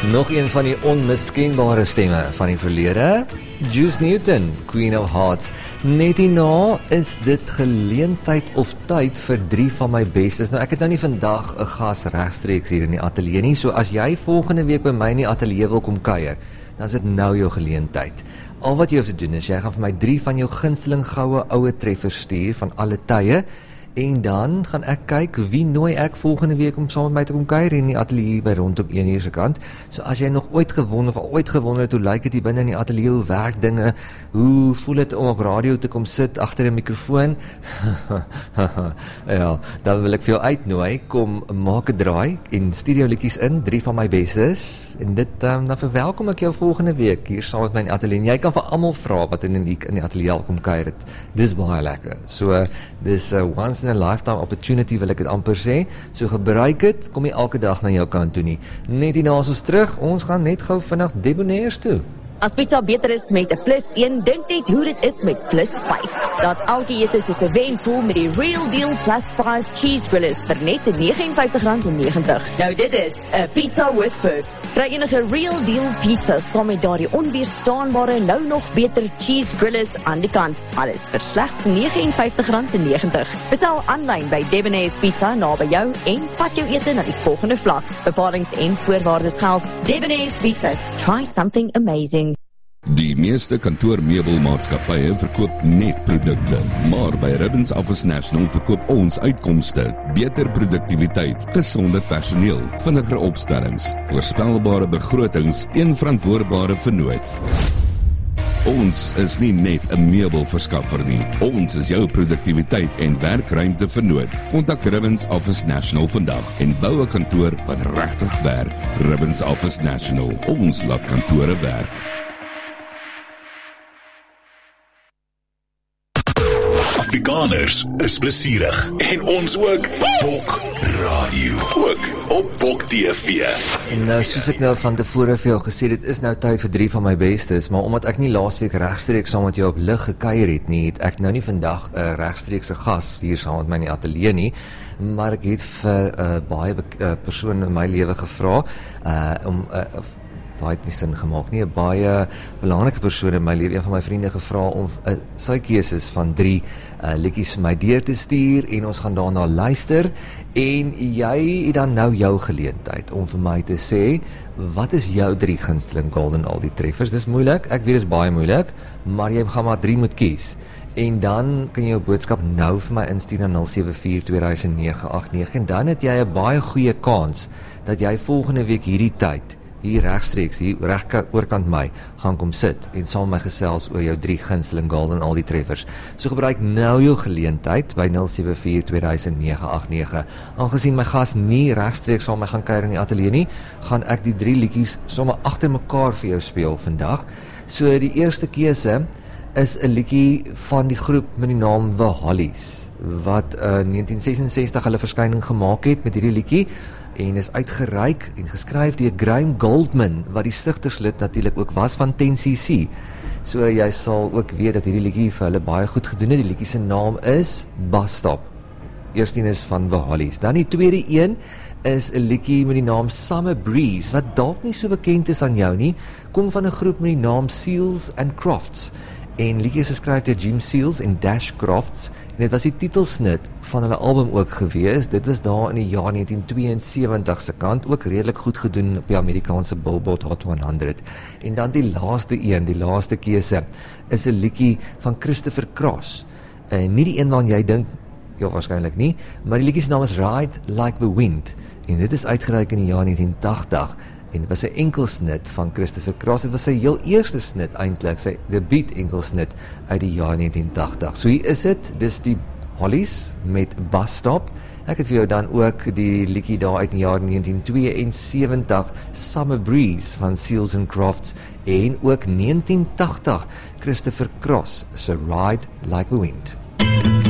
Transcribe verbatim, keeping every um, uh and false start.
Nog een van die onmiskenbare stemme van die verlede, Juice Newton, Queen of Hearts. Net hierna is dit geleentheid of tyd vir drie van my bestes. Nou ek het nou nie vandag 'n gas regstreeks hier in die ateljee nie, so as jy volgende week by my in die ateljee wil kom kuier, dan is dit nou jou geleentheid. Al wat jy hoef te doen is, jy gaan vir my drie van jou gunsteling goue oue treffers stuur van alle tye, en dan gaan ek kyk wie nooi ek volgende week om saam met my te kom kuier in die ateljee by rondom een uur se kant. So as jy nog ooit gewonder of ooit gewonder het hoe lyk dit hier binne in die ateljee, hoe werk dinge, hoe voel dit om op radio te kom sit agter 'n mikrofoon? Ja, dan wil ek vir jou uitnooi, kom maak 'n draai en stuur jou liedjies in, drie van my bestes, en dit um, dan verwelkom ek jou volgende week hier saam met my in die ateljee. En jy kan vir almal vra wat in die week in die ateljee al kom kuier het. Dis baie lekker. So dis uh, once in a lifetime opportunity wil ek dit amper sê, so gebruik dit, kom nie elke dag na jou kant toe nie. Net hierna is ons terug, ons gaan net gou vinnig debonairs toe. As pizza beter is met 'n plus een, dink net hoe dit is met plus vyf. Dat elke ete soos 'n wen voel met die Real Deal plus vyf cheese grillers vir net vyf en vyftig rand negentig. Nou dit is 'n pizza with perks. Kry enige Real Deal pizza saam met daardie onweerstaanbare nou nog beter cheese grillers aan die kant. Alles vir slegs vyf en vyftig rand negentig. Bestel aanlyn by Debonairs Pizza naby jou en vat jou ete na die volgende vlak. Bepalings en voorwaardes geld. Debonairs Pizza. Try something amazing. Die meeste kantoormeubelmaatskappye verkoop net produkte, maar by Ribbons Office National verkoop ons uitkomste, beter produktiwiteit, gesonde personeel, vinniger opstellings, voorspelbare begrotings en verantwoordbare vernoot. Ons is nie net 'n meubelverskaffer nie, ons is jou produktiwiteit en werkruimte vernoot. Kontak Ribbons Office National vandag en bou 'n kantoor wat regtig werk. Ribbons Office National, ons laat kantore werk. Afrikaners is plesierig en ons ook. Bok Radio, ook op Bok T V. En nou, soos ek nou van tevore vir jou gesê, dit is nou tyd vir drie van my bestes, maar omdat ek nie laasweek regstreeks saam met jou op lig gekuier het nie, het ek nou nie vandag 'n uh, regstreekse gas hier saam met my in die ateljee nie, maar ek het vir 'n uh, baie uh, persoon in my lewe gevra, uh, om uh, daai het nie sin gemaak nie, 'n baie belangrike persoon in my lewe, een van my vriende gevra om uh, sy keuses van drie uh, liedjies vir my deur te stuur, en ons gaan daarna luister, en jy het dan nou jou geleentheid om vir my te sê, wat is jou drie gunsteling golden oldie treffers? Dis moeilik, ek weet dis baie moeilik, maar jy gaan maar drie moet kies. En dan kan jy jou boodskap nou vir my instuur na nul sewe vier twee nege agt nege, en dan het jy 'n baie goeie kans dat jy volgende week hierdie tyd hier regstreeks, hier reg oorkant my, gaan kom sit en saam my gesels oor jou drie gunsteling golden oldie treffers. So gebruik nou jou geleentheid by nul sewe vier twee nege agt nege. Aangesien my gas nie regstreeks saam my gaan kuier in die ateljee nie, gaan ek die drie liedjies sommer agter mekaar vir jou speel vandag. So die eerste keuse is 'n liedjie van die groep met die naam The Hollies, wat in uh, negentien ses en sestig hulle verskyning gemaak het met hierdie liedjie, en is uitgereik en geskryf deur Graham Goldman, wat die stigterslid natuurlik ook was van ten C C. So jy sal ook weet dat hierdie liedjie vir hulle baie goed gedoen het. Die liedjie se naam is Bus Stop. Eerste een is van The Hollies. Dan die tweede een is 'n liedjie met die naam Summer Breeze, wat dalk nie so bekend is aan jou nie, kom van 'n groep met die naam Seals and Crofts. En liedjie is geskryf deur Jim Seals en Dash Crofts, en dit was die titelsnit van hulle album ook gewees. Dit was daar in die jaar negentien tweeënsewentig se kant, ook redelik goed gedoen op die Amerikaanse Billboard Hot honderd. En dan die laaste een, die laaste keuse, is 'n liedjie van Christopher Cross. En nie die een waarvan jy dink, ja waarskynlik nie, maar die liedjie se naam is Ride Like the Wind, en dit is uitgereik in die jaar negentien tagtig. En dit was 'n enkelsnit van Christopher Cross. Dit was sy heel eerste snit eintlik, sy debuut enkelsnit uit die jaar negentien tagtig. So hier is dit, dis die Hollies met Bus Stop. Ek het vir jou dan ook die liedjie daar uit die jaar negentien tweeënsewentig, Summer Breeze van Seals and Crofts, en ook negentien tagtig Christopher Cross se Ride Like the Wind.